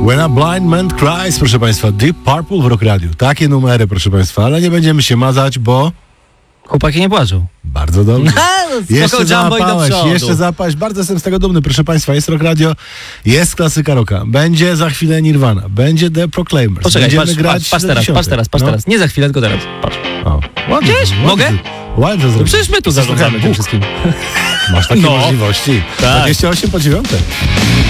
When a Blind Man Cries, proszę Państwa, Deep Purple w Rock Radio. Takie numery, proszę Państwa, ale nie będziemy się mazać, bo... Chłopaki nie płaczą. Bardzo dobrze. Jeszcze Jumbo i do zapałeś, przodu. jeszcze zapaść. Bardzo jestem z tego dumny, proszę Państwa. Jest Rock Radio, jest klasyka rocka. Będzie za chwilę Nirvana, będzie The Proclaimers. Poczekaj, Będziemy grać patrz teraz. No. Nie za chwilę, tylko teraz. Patrz. O, ładnie, Widzisz? ładnie. Mogę? Ładnie to zrobić. Przecież my tu zarządzamy tym wszystkim. Masz takie No. możliwości. Tak. 28 po 9.